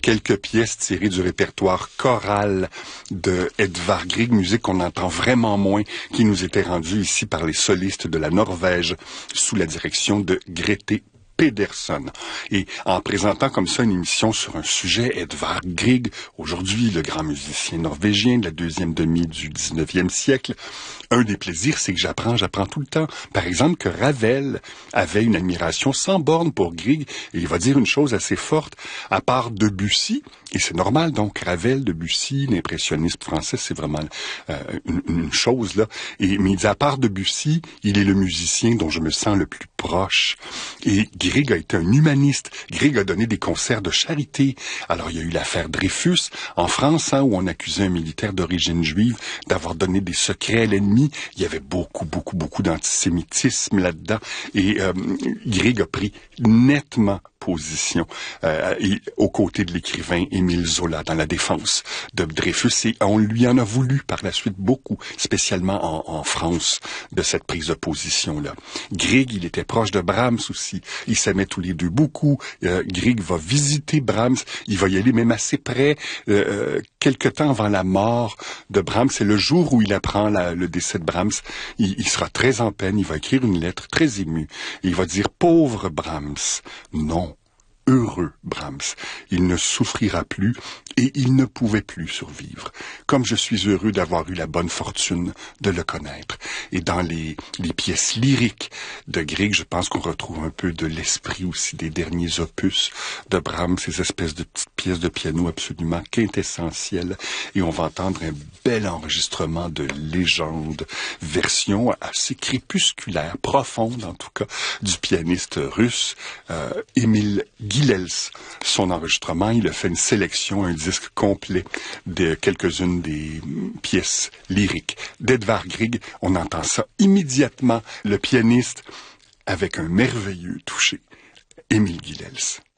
quelques pièces tirées du répertoire choral de Edvard Grieg, musique qu'on entend vraiment moins, qui nous était rendue ici par les solistes de la Norvège sous la direction de Grete Pedersen. Et en présentant comme ça une émission sur un sujet, Edvard Grieg, aujourd'hui le grand musicien norvégien de la deuxième demi du 19e siècle, un des plaisirs, c'est que j'apprends tout le temps. Par exemple, que Ravel avait une admiration sans borne pour Grieg, et il va dire une chose assez forte, à part Debussy, et c'est normal, donc Ravel, Debussy, l'impressionniste français, c'est vraiment une chose, là. Mais il dit, à part Debussy, il est le musicien dont je me sens le plus proche. Et Grieg a été un humaniste. Grieg a donné des concerts de charité. Alors, il y a eu l'affaire Dreyfus, en France, où on accusait un militaire d'origine juive d'avoir donné des secrets à l'ennemi. Il y avait beaucoup d'antisémitisme là-dedans. Et Grieg a pris nettement position aux côtés de l'écrivain Émile Zola dans la défense de Dreyfus, et on lui en a voulu par la suite beaucoup, spécialement en France, de cette prise de position-là. Grieg, il était proche de Brahms aussi, ils s'aimaient tous les deux beaucoup. Grieg va visiter Brahms, il va y aller même assez près, quelque temps avant la mort de Brahms. C'est le jour où il apprend le décès de Brahms, il sera très en peine, il va écrire une lettre très émue, et il va dire « Pauvre Brahms, non, heureux Brahms, il ne souffrira plus et il ne pouvait plus survivre. Comme je suis heureux d'avoir eu la bonne fortune de le connaître. » Et dans les pièces lyriques de Grieg, je pense qu'on retrouve un peu de l'esprit aussi des derniers opus de Brahms, ces espèces de petites pièces de piano absolument quintessentielles. Et on va entendre un bel enregistrement de légende, version assez crépusculaire, profonde en tout cas, du pianiste russe Émile Gilels. Son enregistrement, il a fait une sélection, un disque complet de quelques-unes des pièces lyriques d'Edvard Grieg. On entend ça immédiatement, le pianiste avec un merveilleux toucher, Émile Gilels.